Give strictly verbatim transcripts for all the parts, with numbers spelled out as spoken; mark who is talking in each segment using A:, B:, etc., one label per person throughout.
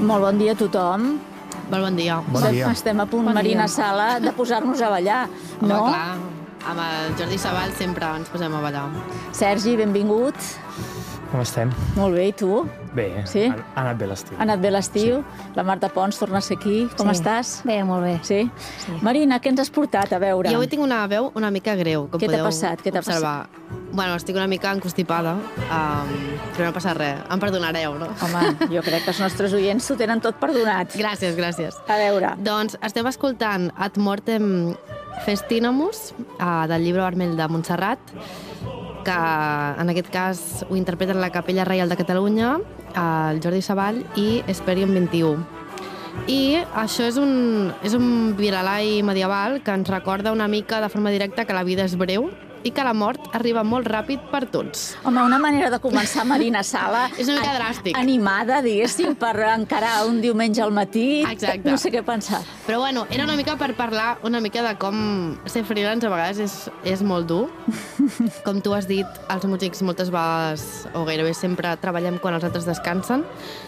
A: Molt bon dia a tothom.
B: Molt bon dia.
C: Bon dia.
A: Estem a punt,
B: Bon
A: Marina
B: dia.
A: Sala, de posar-nos a ballar,
B: Home,
A: no?
B: clar, amb el Jordi Savall sempre ens posem a ballar.
A: Sergi, benvingut.
C: Com estem?
A: Molt bé, i tu?
C: Bé,
A: Sí?
C: ha, ha anat bé l'estiu.
A: Ha anat bé l'estiu? La Marta Pons torna a ser aquí. Com
D: Sí.
A: estàs?
D: Bé, molt bé.
A: Sí?
D: Sí.
A: Marina, què ens has portat a veure?
B: Jo avui tinc una veu una mica greu, com
A: Què t'ha
B: podeu
A: passat? Què t'ha
B: observar. Bueno, estic una mica encostipada, um, però no passa res. Em perdonareu, no?
A: Home, jo crec que els nostres oients s'ho tenen tot perdonat.
B: Gràcies, gràcies.
A: A veure,
B: Doncs estem escoltant Ad Mortem Festinamus, uh, del llibre vermell de Montserrat, que en aquest cas ho interpreten la Capella Reial de Catalunya, el Jordi Savall i Hesperion vint-i-u. I això és un, és un viralai medieval que ens recorda una mica de forma directa que la vida és breu i que la mort arriba molt ràpid per tots.
A: home, una manera de començar Marina Sala...
B: És una mica
A: a-
B: dràstic.
A: Animada, diguéssim, per encarar un diumenge al matí.
B: Exacte.
A: No sé què pensar.
B: Però bueno, era una mica per parlar una mica de com ser freelance a vegades és, és molt dur. Com tu has dit, els músics moltes vegades, o gairebé sempre, treballem quan els altres descansen.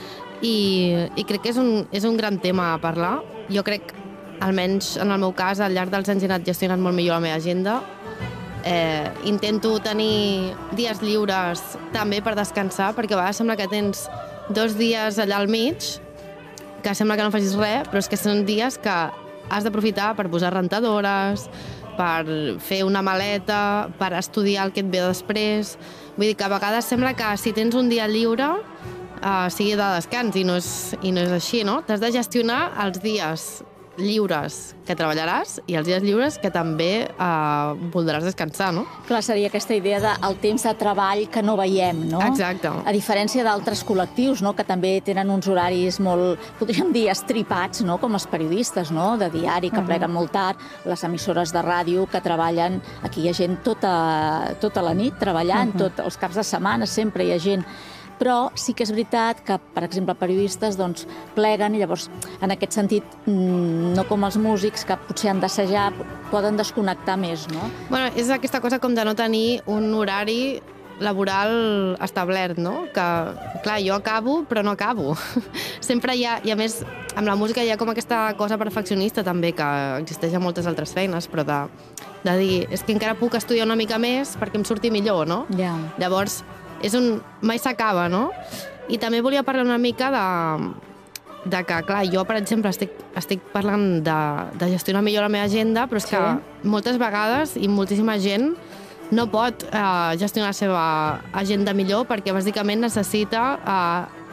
B: I, i crec que és un, és un gran tema a parlar. Jo crec, almenys en el meu cas, al llarg dels anys he anat gestionant molt millor la meva agenda. Eh, intento tenir dies lliures també per descansar, perquè a vegades sembla que tens dos dies allà al mig, que sembla que no facis res, però és que són dies que has d'aprofitar per posar rentadores, per fer una maleta, per estudiar el que et ve després. Vull dir que a vegades sembla que si tens un dia lliure uh, sigui de descans, i no és, i no és així, no? T'has de gestionar els dies lliures que treballaràs i els dies lliures que també uh, voldràs descansar, no?
A: Clar, seria aquesta idea del temps de treball que no veiem, no?
B: Exacte.
A: A diferència d'altres col·lectius, no?, que també tenen uns horaris molt, podríem dir, estripats, no?, com els periodistes, no?, de diari, que pleguen molt tard, les emissores de ràdio que treballen, aquí hi ha gent tota, tota la nit treballant, uh -huh. tot, els caps de setmana sempre hi ha gent. Però sí que és veritat que, per exemple, periodistes doncs, pleguen i llavors, en aquest sentit, no com els músics, que potser han d'assajar, poden desconnectar més, no?
B: Bueno, és aquesta cosa com de no tenir un horari laboral establert, no? Que, clar, jo acabo, però no acabo. Sempre hi ha, i a més, amb la música hi ha com aquesta cosa perfeccionista també, que existeix a moltes altres feines, però de, de dir, és que encara puc estudiar una mica més perquè em surti millor, no?
A: Ja.
B: Llavors, és un... mai s'acaba, no? I també volia parlar una mica de, de que, clar, jo, per exemple, estic, estic parlant de, de gestionar millor la meva agenda, però és que
A: Sí.
B: moltes vegades i moltíssima gent no pot eh, gestionar la seva agenda millor perquè bàsicament necessita eh,